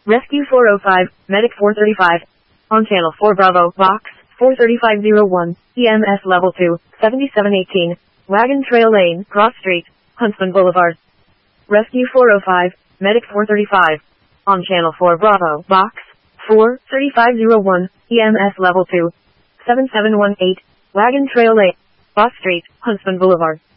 Rescue 405, Medic 435. On Channel 4 Bravo, Box 43501, EMS Level 2, 7718, Wagon Trail Lane, Cross Street, Huntsman Boulevard. Rescue 405, Medic 435. On Channel 4 Bravo, Box 43501, EMS Level 2, 7718, Wagon Trail Lane, Cross Street, Huntsman Boulevard.